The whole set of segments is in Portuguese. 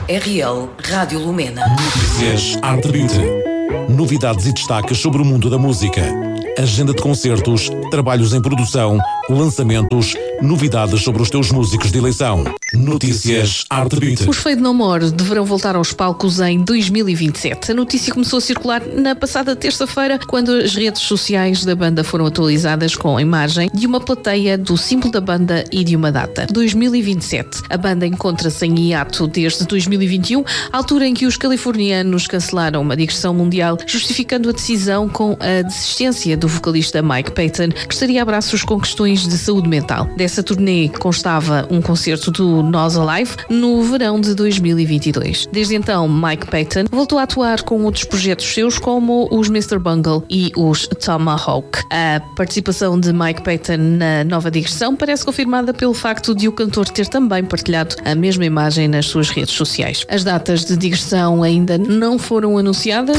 RL Rádio Lumena. Notícias Arte Beat. Novidades e destaques sobre o mundo da música. Agenda de concertos, trabalhos em produção, lançamentos, novidades sobre os teus músicos de eleição. Notícias Arte Beat. Os Fade No More deverão voltar aos palcos em 2027. A notícia começou a circular na passada terça-feira, quando as redes sociais da banda foram atualizadas com a imagem de uma plateia, do símbolo da banda e de uma data: 2027. A banda encontra-se em hiato desde 2021, altura em que os californianos cancelaram uma digressão mundial, justificando a decisão com a desistência do vocalista Mike Patton, que estaria a braços com questões de saúde mental. Dessa turnê constava um concerto do Nós Alive no verão de 2022. Desde então, Mike Patton voltou a atuar com outros projetos seus, como os Mr. Bungle e os Tomahawk. A participação de Mike Patton na nova digressão parece confirmada pelo facto de o cantor ter também partilhado a mesma imagem nas suas redes sociais. As datas de digressão ainda não foram anunciadas.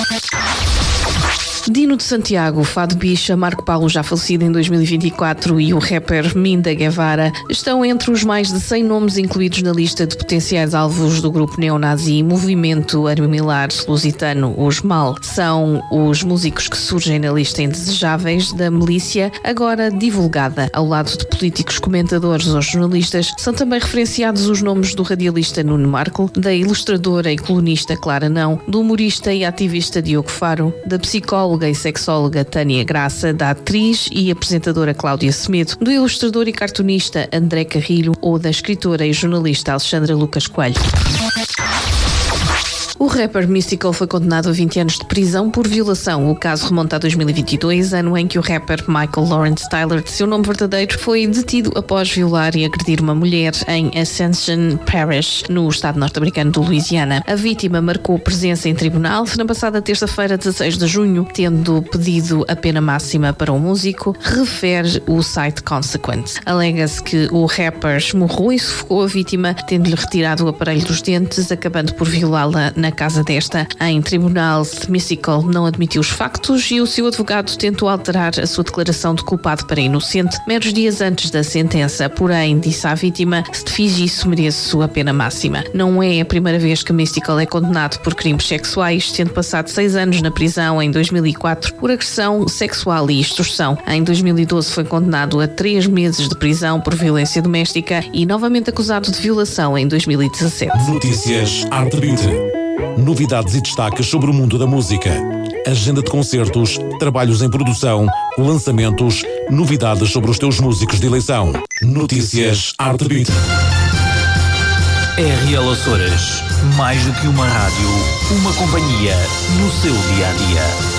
Dino de Santiago, Fado Bicha, Marco Paulo, já falecido em 2024, e o rapper Minda Guevara estão entre os mais de 100 nomes incluídos na lista de potenciais alvos do grupo neonazi Movimento Armiliar Lusitano, os MAL. São os músicos que surgem na lista indesejáveis da milícia, agora divulgada. Ao lado de políticos, comentadores ou jornalistas, são também referenciados os nomes do radialista Nuno Marco, da ilustradora e colunista Clara Não, do humorista e ativista Diogo Faro, da psicóloga e sexóloga Tânia Graça, da atriz e apresentadora Cláudia Semedo, do ilustrador e cartunista André Carrilho ou da escritora e jornalista Alexandra Lucas Coelho. O rapper Mystikal foi condenado a 20 anos de prisão por violação. O caso remonta a 2022, ano em que o rapper Michael Lawrence Tyler, de seu nome verdadeiro, foi detido após violar e agredir uma mulher em Ascension Parish, no estado norte-americano do Louisiana. A vítima marcou presença em tribunal na passada terça-feira, 16 de junho, tendo pedido a pena máxima para o músico, refere o site Consequence. Alega-se que o rapper esmurrou e sufocou a vítima, tendo-lhe retirado o aparelho dos dentes, acabando por violá-la na casa desta. Em tribunal, Mystikal não admitiu os factos e o seu advogado tentou alterar a sua declaração de culpado para inocente meros dias antes da sentença. Porém, disse à vítima: se te fiz isso, mereço a pena máxima. Não é a primeira vez que Mystikal é condenado por crimes sexuais, tendo passado 6 anos na prisão em 2004 por agressão sexual e extorsão. Em 2012 foi condenado a 3 meses de prisão por violência doméstica e novamente acusado de violação em 2017. Notícias Arte Beat. Novidades e destaques sobre o mundo da música. Agenda de concertos, trabalhos em produção, lançamentos, novidades sobre os teus músicos de eleição. Notícias Arte Beat. RL Açores, mais do que uma rádio, uma companhia no seu dia-a-dia.